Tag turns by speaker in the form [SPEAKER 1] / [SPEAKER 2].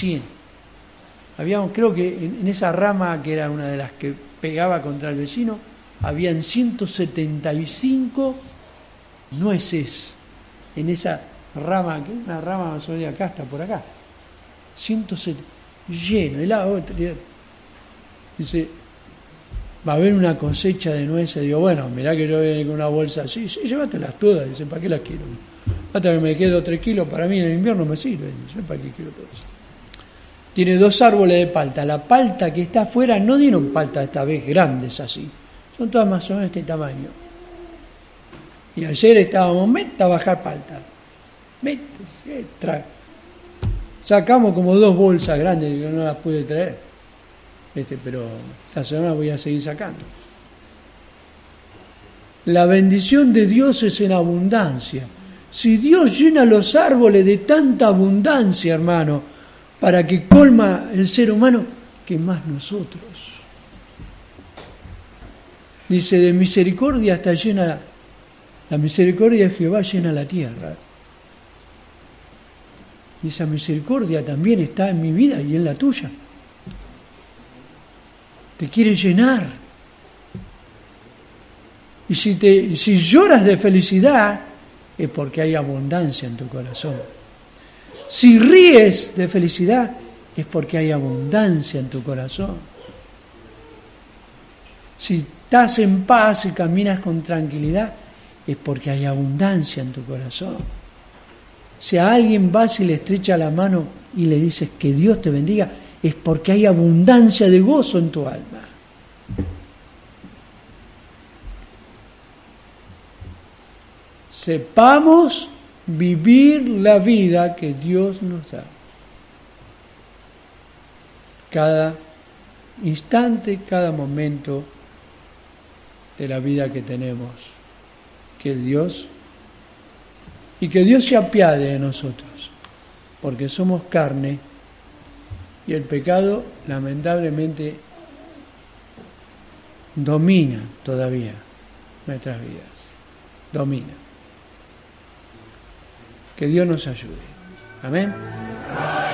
[SPEAKER 1] 100. Creo que en esa rama, que era una de las que pegaba contra el vecino, habían 175 nueces en esa rama, que una rama más o menos acá, hasta por acá. 170, lleno, y la otra. Dice, va a haber una cosecha de nueces. Digo, bueno, mirá que yo voy con una bolsa así. Sí, llévatelas todas. Dice, ¿para qué las quiero? Hasta que me quedo 3 kilos, para mí en el invierno me sirve. Dice, ¿para qué quiero todo eso? Tiene 2 árboles de palta. La palta que está afuera no dieron palta esta vez grandes así. Son todas más o menos de este tamaño. Y ayer estábamos, meta a bajar palta. Sacamos como 2 bolsas grandes, que no las pude traer. Pero esta semana voy a seguir sacando. La bendición de Dios es en abundancia. Si Dios llena los árboles de tanta abundancia, hermano, para que colma el ser humano, que más nosotros. Dice, de misericordia está llena, la misericordia de Jehová llena la tierra. Y esa misericordia también está en mi vida y en la tuya. Te quiere llenar. Y si lloras de felicidad, es porque hay abundancia en tu corazón. Si ríes de felicidad, es porque hay abundancia en tu corazón. Si estás en paz y caminas con tranquilidad, es porque hay abundancia en tu corazón. Si a alguien vas y le estrecha la mano y le dices que Dios te bendiga, es porque hay abundancia de gozo en tu alma. Sepamos vivir la vida que Dios nos da. Cada instante, cada momento de la vida que tenemos. Que Dios se apiade de nosotros, porque somos carne y el pecado lamentablemente domina todavía nuestras vidas. Domina. Que Dios nos ayude. Amén.